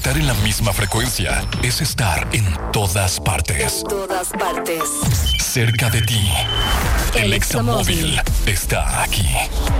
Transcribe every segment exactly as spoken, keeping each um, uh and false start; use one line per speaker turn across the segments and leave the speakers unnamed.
Estar en la misma frecuencia es estar en todas partes.
En todas partes.
Cerca de ti. El Examóvil está aquí.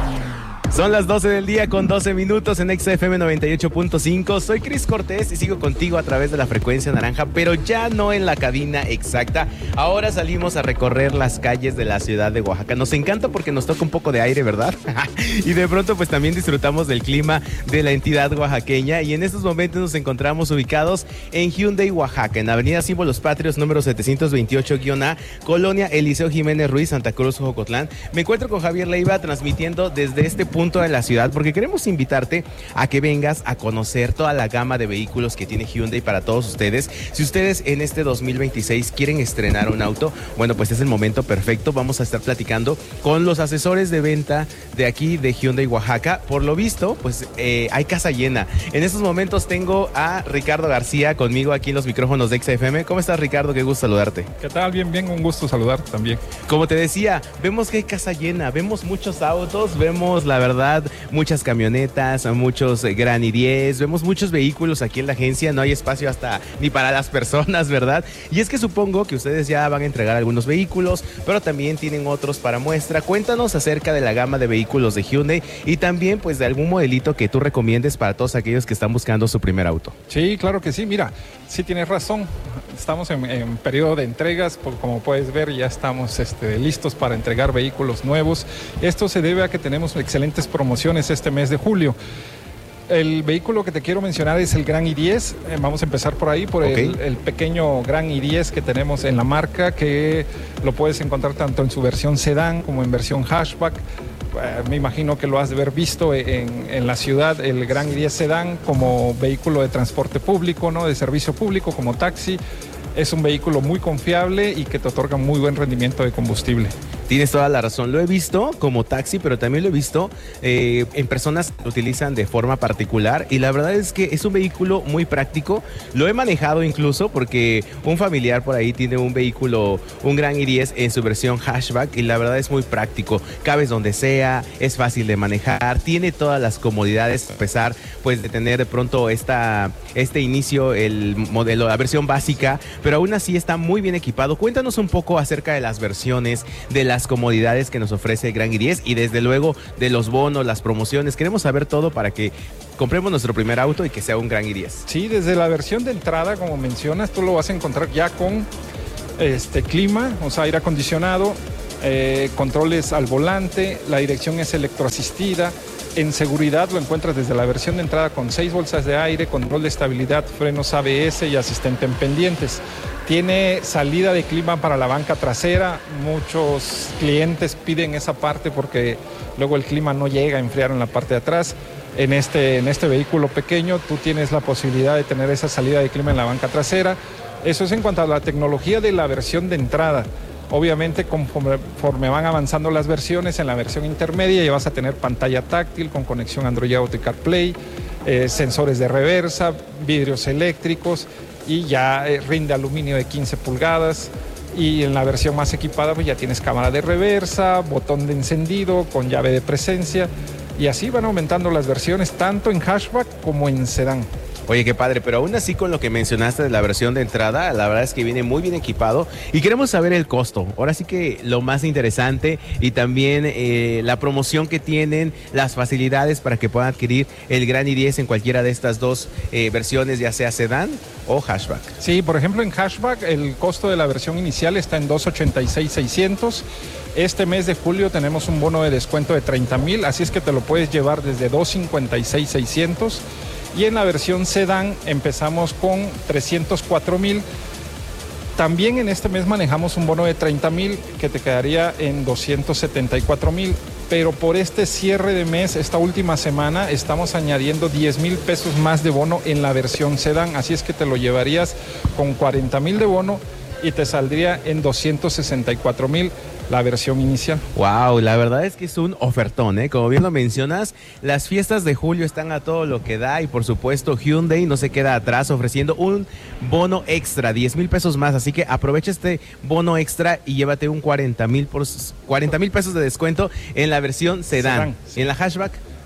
Son las doce del día con doce minutos en Exa F M noventa y ocho punto cinco. Soy Cris Cortés y sigo contigo a través de la frecuencia naranja, pero ya no en la cabina exacta. Ahora salimos a recorrer las calles de la ciudad de Oaxaca. Nos encanta porque nos toca un poco de aire, ¿verdad? Y de pronto pues también disfrutamos del clima de la entidad oaxaqueña. Y en estos momentos nos encontramos ubicados en Hyundai, Oaxaca, en Avenida Símbolos Patrios número setecientos veintiocho A, Colonia Eliseo Jiménez Ruiz, Santa Cruz, Jocotlán. Me encuentro con Javier Leiva transmitiendo desde este punto de la ciudad porque queremos invitarte a que vengas a conocer toda la gama de vehículos que tiene Hyundai para todos ustedes. Si ustedes en este dos mil veintiséis quieren estrenar un auto, bueno, pues es el momento perfecto. Vamos a estar platicando con los asesores de venta de aquí de Hyundai Oaxaca. Por lo visto, pues eh, hay casa llena. En estos momentos tengo a Ricardo García conmigo aquí en los micrófonos de Exa F M. ¿Cómo estás, Ricardo? Qué gusto saludarte.
¿Qué tal? Bien, bien, un gusto saludar también.
Como te decía, vemos que hay casa llena, vemos muchos autos, vemos la verdad muchas camionetas, muchos Gran i diez, vemos muchos vehículos aquí en la agencia, no hay espacio hasta ni para las personas, ¿verdad? Y es que supongo que ustedes ya van a entregar algunos vehículos, pero también tienen otros para muestra. Cuéntanos acerca de la gama de vehículos de Hyundai y también pues de algún modelito que tú recomiendes para todos aquellos que están buscando su primer auto.
Sí, claro que sí, mira, sí tienes razón, estamos en, en periodo de entregas, como puedes ver ya estamos este, listos para entregar vehículos nuevos. Esto se debe a que tenemos excelentes promociones este mes de julio. El vehículo que te quiero mencionar es el Gran i diez. Eh, vamos a empezar por ahí, por okay. el, el pequeño Gran i diez que tenemos en la marca, que lo puedes encontrar tanto en su versión sedán como en versión hatchback. Eh, me imagino que lo has de haber visto en, en la ciudad, el Gran i diez sedán como vehículo de transporte público, ¿no? De servicio público, como taxi. Es un vehículo muy confiable y que te otorga muy buen rendimiento de combustible.
Tienes toda la razón, lo he visto como taxi, pero también lo he visto eh, en personas que lo utilizan de forma particular y la verdad es que es un vehículo muy práctico. Lo he manejado incluso porque un familiar por ahí tiene un vehículo, un Gran i diez en su versión hatchback y la verdad es muy práctico. Cabes donde sea, es fácil de manejar, tiene todas las comodidades a pesar pues de tener de pronto esta, este inicio, el modelo, la versión básica, pero aún así está muy bien equipado. Cuéntanos un poco acerca de las versiones, de las comodidades que nos ofrece Gran i diez y desde luego de los bonos, las promociones. Queremos saber todo para que compremos nuestro primer auto y que sea un Gran i diez.
Sí, desde la versión de entrada, como mencionas, tú lo vas a encontrar ya con este clima, o sea, aire acondicionado, eh, controles al volante, la dirección es electroasistida. En seguridad lo encuentras desde la versión de entrada con seis bolsas de aire, control de estabilidad, frenos A B S y asistente en pendientes. Tiene salida de clima para la banca trasera. Muchos clientes piden esa parte porque luego el clima no llega a enfriar en la parte de atrás. En este, en este vehículo pequeño tú tienes la posibilidad de tener esa salida de clima en la banca trasera. Eso es en cuanto a la tecnología de la versión de entrada. Obviamente, conforme van avanzando las versiones, en la versión intermedia ya vas a tener pantalla táctil con conexión Android Auto y CarPlay, eh, sensores de reversa, vidrios eléctricos y ya eh, rin de aluminio de quince pulgadas. Y en la versión más equipada pues ya tienes cámara de reversa, botón de encendido con llave de presencia y así van aumentando las versiones tanto en hatchback como en sedán.
Oye, qué padre, pero aún así con lo que mencionaste de la versión de entrada, la verdad es que viene muy bien equipado y queremos saber el costo. Ahora sí que lo más interesante y también eh, la promoción que tienen, las facilidades para que puedan adquirir el Gran i diez en cualquiera de estas dos eh, versiones, ya sea sedán o hatchback.
Sí, por ejemplo en hatchback el costo de la versión inicial está en doscientos ochenta y seis mil seiscientos. Este mes de julio tenemos un bono de descuento de treinta mil, así es que te lo puedes llevar desde doscientos cincuenta y seis mil seiscientos. Y en la versión sedán empezamos con trescientos cuatro mil. También en este mes manejamos un bono de treinta mil que te quedaría en doscientos setenta y cuatro mil. Pero por este cierre de mes, esta última semana, estamos añadiendo diez mil pesos más de bono en la versión sedán. Así es que te lo llevarías con cuarenta mil de bono y te saldría en doscientos sesenta y cuatro mil la versión inicial.
Wow, la verdad es que es un ofertón, ¿eh? Como bien lo mencionas, las fiestas de julio están a todo lo que da y por supuesto Hyundai no se queda atrás ofreciendo un bono extra, diez mil pesos más, así que aprovecha este bono extra y llévate un cuarenta mil por cuarenta mil pesos de descuento en la versión sedán. sedán sí. En la hatchback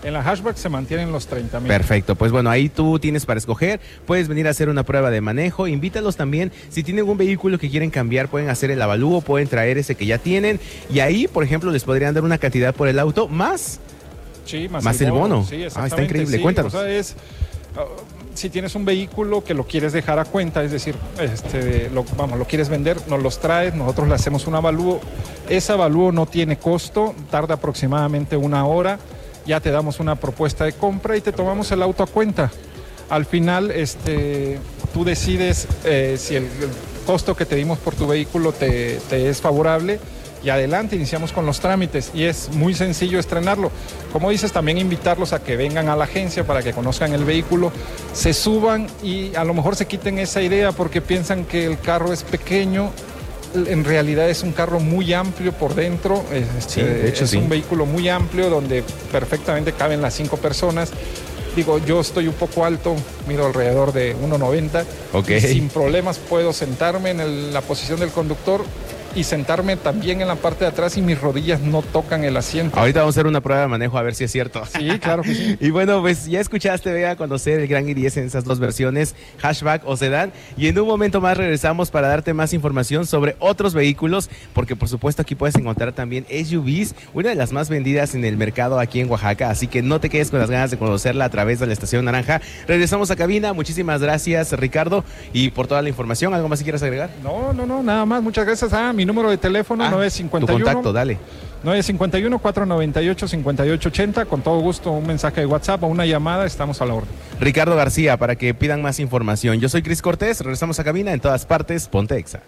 En la hatchback se mantienen los treinta mil.
Perfecto, pues bueno, ahí tú tienes para escoger, puedes venir a hacer una prueba de manejo, invítalos también, si tienen un vehículo que quieren cambiar, pueden hacer el avalúo, pueden traer ese que ya tienen, y ahí, por ejemplo, les podrían dar una cantidad por el auto, más,
sí, más,
más el, el bono.
Sí,
ah, está increíble,
sí,
cuéntanos.
O sea, es, uh, si tienes un vehículo que lo quieres dejar a cuenta, es decir, este, lo, vamos, lo quieres vender, nos los traes, nosotros le hacemos un avalúo, ese avalúo no tiene costo, tarda aproximadamente una hora, ya te damos una propuesta de compra y te tomamos el auto a cuenta. Al final, este, tú decides eh, si el, el costo que te dimos por tu vehículo te, te es favorable y adelante, iniciamos con los trámites y es muy sencillo estrenarlo. Como dices, también invitarlos a que vengan a la agencia para que conozcan el vehículo, se suban y a lo mejor se quiten esa idea porque piensan que el carro es pequeño. En realidad es un carro muy amplio por dentro, este,
sí, de hecho,
es
sí.
un vehículo muy amplio donde perfectamente caben las cinco personas. Digo, yo estoy un poco alto, mido alrededor de uno noventa.
Okay.
Sin problemas puedo sentarme en el, la posición del conductor y sentarme también en la parte de atrás y mis rodillas no tocan el asiento.
Ahorita vamos a hacer una prueba de manejo a ver si es cierto.
Sí, claro que sí.
Y bueno, pues ya escuchaste, ve a conocer el Gran I diez en esas dos versiones, hatchback o sedán. Y en un momento más regresamos para darte más información sobre otros vehículos, porque por supuesto aquí puedes encontrar también S U Vs, una de las más vendidas en el mercado aquí en Oaxaca. Así que no te quedes con las ganas de conocerla a través de la Estación Naranja. Regresamos a cabina. Muchísimas gracias, Ricardo, y por toda la información. ¿Algo más que quieras agregar?
No, no, no, nada más. Muchas gracias. Ah, mi número de teléfono,
ah,
nueve cinco uno.
Tu contacto, dale.
nueve cinco uno, cuatro nueve ocho, cinco ocho ocho cero. Con todo gusto, un mensaje de WhatsApp o una llamada, estamos a la orden.
Ricardo García, para que pidan más información. Yo soy Cris Cortés, regresamos a cabina en todas partes. Ponte Exa.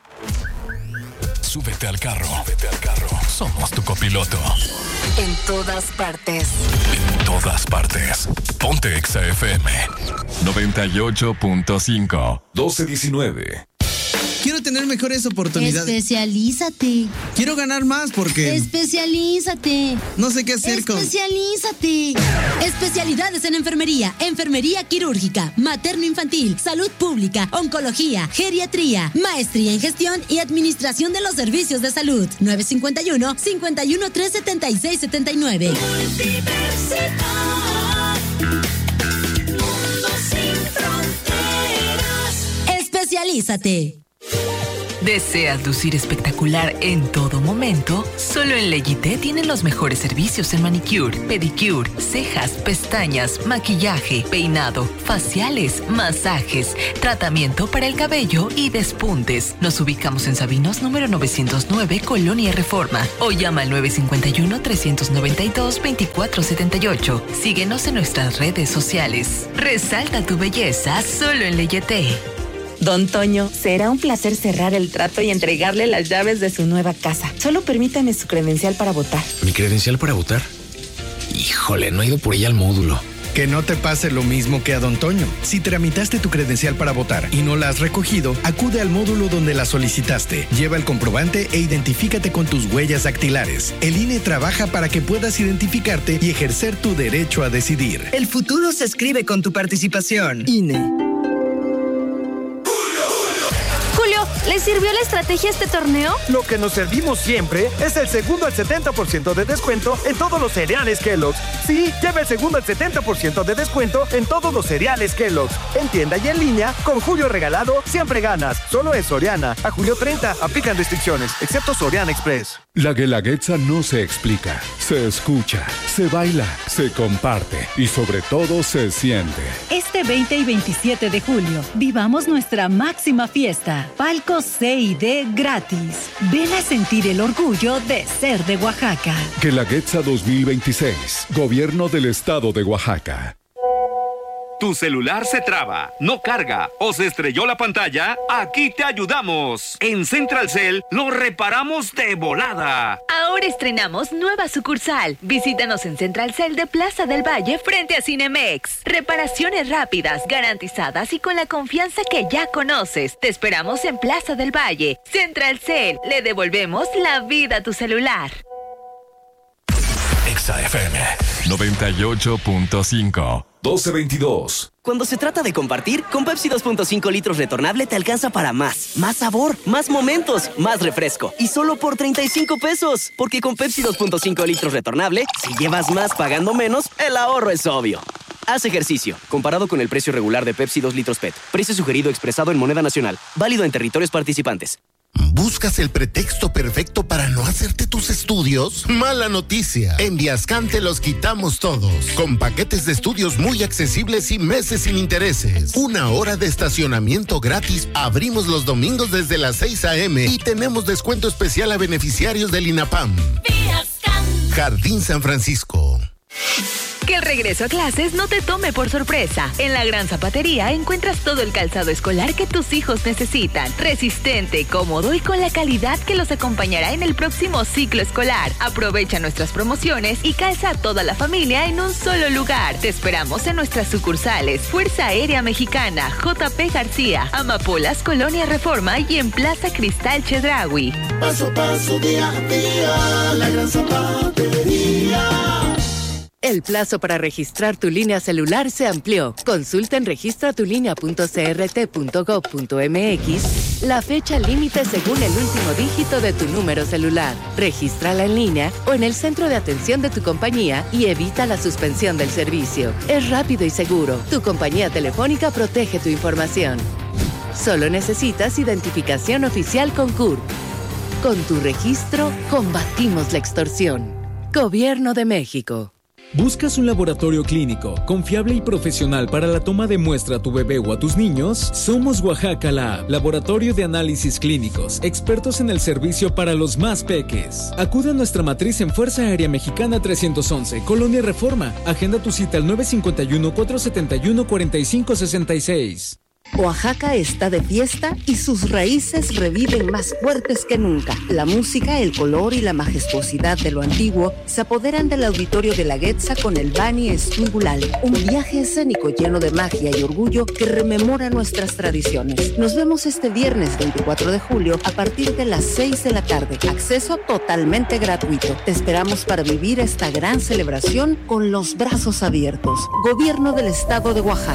Súbete al carro. Súbete al carro. Somos tu copiloto.
En todas partes.
En todas partes. Ponte Exa F M. noventa y ocho punto cinco. doce diecinueve.
Quiero tener mejores oportunidades.
Especialízate.
Quiero ganar más porque...
Especialízate.
No sé qué hacer con...
Especialízate. Especialidades en enfermería, enfermería quirúrgica, materno-infantil, salud pública, oncología, geriatría, maestría en gestión y administración de los servicios de salud. nueve cinco uno, cinco uno tres, siete seis siete nueve.
Universidad. Mundo sin fronteras.
Especialízate.
¿Deseas lucir espectacular en todo momento? Solo en Leyité tienen los mejores servicios en manicure, pedicure, cejas, pestañas, maquillaje, peinado, faciales, masajes, tratamiento para el cabello y despuntes. Nos ubicamos en Sabinos número novecientos nueve, Colonia Reforma, o llama al nueve cinco uno, tres nueve dos, dos cuatro siete ocho. Síguenos en nuestras redes sociales. Resalta tu belleza solo en Leyité.
Don Toño, será un placer cerrar el trato y entregarle las llaves de su nueva casa. Solo permítame su credencial para votar.
¿Mi credencial para votar? Híjole, no he ido por ella al módulo.
Que no te pase lo mismo que a Don Toño. Si tramitaste tu credencial para votar y no la has recogido, acude al módulo donde la solicitaste. Lleva el comprobante e identifícate con tus huellas dactilares. El I N E trabaja para que puedas identificarte y ejercer tu derecho a decidir.
El futuro se escribe con tu participación. I N E.
¿Les sirvió la estrategia este torneo?
Lo que nos servimos siempre es el segundo al setenta por ciento de descuento en todos los cereales Kellogg's. Sí, lleva el segundo al setenta por ciento de descuento en todos los cereales Kellogg's. En tienda y en línea, con Julio Regalado, siempre ganas. Solo en Soriana. A julio treinta, aplican restricciones, excepto Soriana Express.
La Guelaguetza no se explica, se escucha, se baila, se comparte y sobre todo se siente.
Este veinte y veintisiete de julio, vivamos nuestra máxima fiesta. Palco C I D gratis. Ven a sentir el orgullo de ser de Oaxaca.
Guelaguetza dos mil veintiséis, Gobierno del Estado de Oaxaca.
¿Tu celular se traba, no carga o se estrelló la pantalla? Aquí te ayudamos. En Centralcel lo reparamos de volada.
Ahora estrenamos nueva sucursal. Visítanos en Centralcel de Plaza del Valle frente a Cinemex. Reparaciones rápidas, garantizadas y con la confianza que ya conoces. Te esperamos en Plaza del Valle. Centralcel, le devolvemos la vida a tu celular.
Exa F M noventa y ocho punto cinco. doce veintidós.
Cuando se trata de compartir, con Pepsi dos punto cinco litros retornable te alcanza para más. Más sabor, más momentos, más refresco. Y solo por treinta y cinco pesos. Porque con Pepsi dos punto cinco litros retornable, si llevas más pagando menos, el ahorro es obvio. Haz ejercicio. Comparado con el precio regular de Pepsi dos litros P E T. Precio sugerido expresado en moneda nacional. Válido en territorios participantes.
¿Buscas el pretexto perfecto para no hacerte tus estudios? Mala noticia. En Viascan te los quitamos todos. Con paquetes de estudios muy accesibles y meses sin intereses. Una hora de estacionamiento gratis. Abrimos los domingos desde las seis a.m. y tenemos descuento especial a beneficiarios del INAPAM. Viascan. Jardín San Francisco.
Que el regreso a clases no te tome por sorpresa. En la Gran Zapatería encuentras todo el calzado escolar que tus hijos necesitan. Resistente, cómodo y con la calidad que los acompañará en el próximo ciclo escolar. Aprovecha nuestras promociones y calza a toda la familia en un solo lugar. Te esperamos en nuestras sucursales Fuerza Aérea Mexicana, J P García, Amapolas, Colonia Reforma y en Plaza Cristal Chedraui.
Paso a paso, día a día, la Gran Zapatería.
El plazo para registrar tu línea celular se amplió. Consulta en registra tu línea punto c r t punto gov punto m x la fecha límite según el último dígito de tu número celular. Regístrala en línea o en el centro de atención de tu compañía y evita la suspensión del servicio. Es rápido y seguro. Tu compañía telefónica protege tu información. Solo necesitas identificación oficial con C U R. Con tu registro, combatimos la extorsión. Gobierno de México.
¿Buscas un laboratorio clínico confiable y profesional para la toma de muestra a tu bebé o a tus niños? Somos Oaxaca Lab, laboratorio de análisis clínicos, expertos en el servicio para los más peques. Acude a nuestra matriz en Fuerza Aérea Mexicana trescientos once, Colonia Reforma. Agenda tu cita al nueve cinco uno, cuatro siete uno, cuatro cinco seis seis.
Oaxaca está de fiesta y sus raíces reviven más fuertes que nunca. La música, el color y la majestuosidad de lo antiguo se apoderan del auditorio de la Getza con el Bani Estingulal, un viaje escénico lleno de magia y orgullo que rememora nuestras tradiciones. Nos vemos este viernes veinticuatro de julio a partir de las seis de la tarde. Acceso totalmente gratuito. Te esperamos para vivir esta gran celebración con los brazos abiertos. Gobierno del Estado de Oaxaca.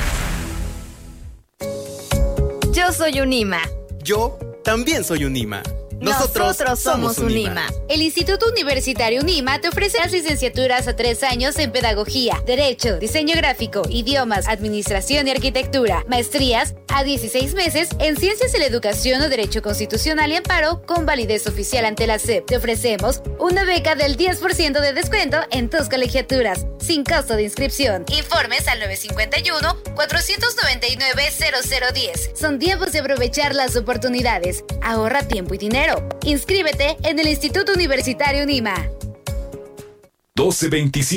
Yo soy un I M A.
Yo también soy un I M A.
Nosotros, Nosotros somos, somos un I M A.
El Instituto Universitario UNIMA te ofrece las licenciaturas a tres años en Pedagogía, Derecho, Diseño Gráfico, Idiomas, Administración y Arquitectura. Maestrías a dieciséis meses en Ciencias de la Educación o Derecho Constitucional y Amparo con validez oficial ante la S E P. Te ofrecemos una beca del diez por ciento de descuento en tus colegiaturas, sin costo de inscripción. Informes al nueve cinco uno, cuatro nueve nueve, cero cero uno cero. Son tiempos de aprovechar las oportunidades. Ahorra tiempo y dinero. Inscríbete en el Instituto Universitario UNIMA.
doce veinticinco.